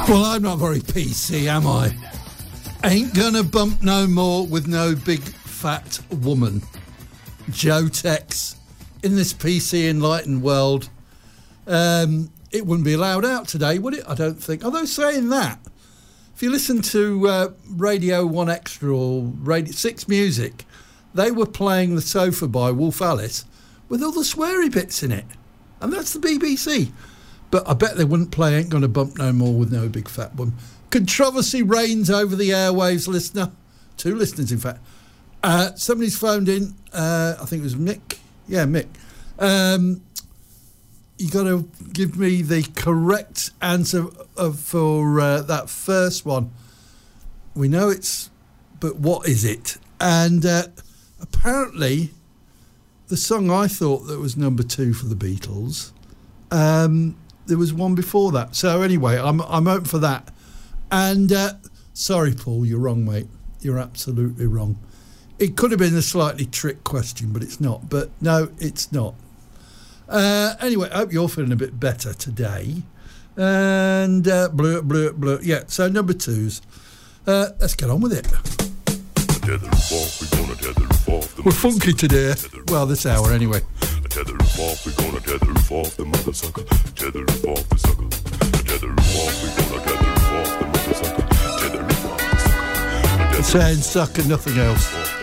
Well, I'm not very PC, am I? Ain't gonna bump no more with no big fat woman. Joe Tex, in this PC enlightened world, it wouldn't be allowed out today, would it? I don't think. Although saying that, if you listen to Radio 1 Extra or Radio 6 Music, they were playing The Sofa by Wolf Alice with all the sweary bits in it. And that's the BBC. But I bet they wouldn't play Ain't Gonna Bump No More with no big fat woman. Controversy reigns over the airwaves, listener. 2 listeners, in fact. Somebody's phoned in. I think it was Mick. Yeah, Mick. You got to give me the correct answer for that first one. We know it's, but what is it? And apparently, the song I thought that was number 2 for the Beatles, there was one before that. So anyway, I'm open for that. And sorry, Paul, you're wrong, mate. You're absolutely wrong. It could have been a slightly trick question, but it's not. But no, it's not. Anyway, I hope you're feeling a bit better today. And blur, blur, blur. Yeah, so number 2's. Let's get on with it. We're funky today. Well, this hour anyway. Tether roof off, we're gonna tether roof off the mother sucker. Tether roof off the sucker. Tether roof off, we're gonna tether roof off the mother sucker. Tether roof off the sucker. Saying sucker, nothing else.